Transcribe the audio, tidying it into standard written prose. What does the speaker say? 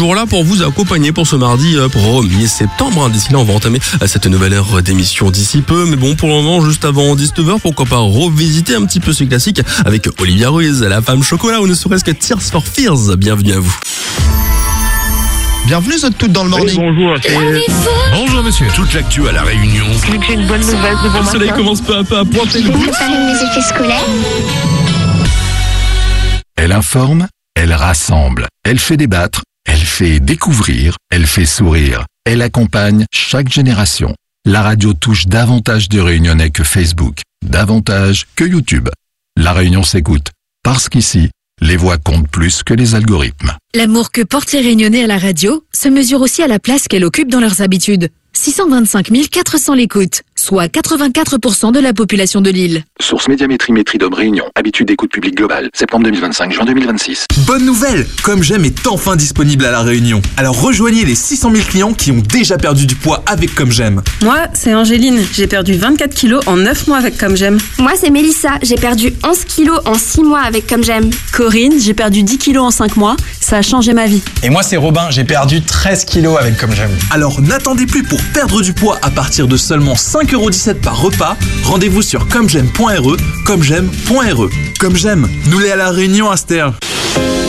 toujours là pour vous accompagner pour ce mardi 1er septembre. D'ici là, on va entamer cette nouvelle heure d'émission d'ici peu. Mais bon, pour le moment, juste avant 19h, pourquoi pas revisiter un petit peu ce classique avec Olivia Ruiz, La Femme Chocolat ou ne serait-ce que Tears for Fears. Bienvenue à vous. Bienvenue toutes dans le morning. Bonjour, Bonjour monsieur. Toute l'actu à La Réunion. vu que j'ai une bonne nouvelle de bon Le soleil matin. commence peu à peu à pointer le bout. Préparer mes effets scolaires. Elle informe, elle rassemble, elle fait débattre, elle fait découvrir, elle fait sourire. Elle accompagne chaque génération. La radio touche davantage de Réunionnais que Facebook, davantage que YouTube. La Réunion s'écoute, parce qu'ici, les voix comptent plus que les algorithmes. L'amour que portent les Réunionnais à la radio se mesure aussi à la place qu'elle occupe dans leurs habitudes. 625 400 l'écoute, soit 84% de la population de l'île. Source Médiamétrie Métridome Réunion. Habitude d'écoute publique globale. Septembre 2025, juin 2026. Bonne nouvelle! Comme J'aime est enfin disponible à La Réunion. Alors rejoignez les 600 000 clients qui ont déjà perdu du poids avec Comme J'aime. Moi, c'est Angéline. J'ai perdu 24 kilos en 9 mois avec Comme J'aime. Moi, c'est Mélissa. J'ai perdu 11 kilos en 6 mois avec Comme J'aime. Corinne, j'ai perdu 10 kilos en 5 mois. Ça a changé ma vie. Et moi c'est Robin, j'ai perdu 13 kilos avec Comme J'aime. Alors n'attendez plus pour perdre du poids à partir de seulement 5,17€ par repas. Rendez-vous sur commej'aime.re, commej'aime.re. Comme J'aime, nous l'est à La Réunion, Aster.